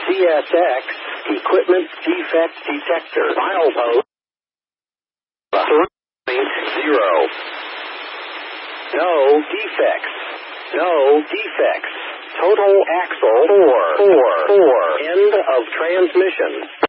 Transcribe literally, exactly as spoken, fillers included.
C S X, Equipment Defect Detector. Milepost three zero. No defects. No defects. Total axle four four four. End of transmission.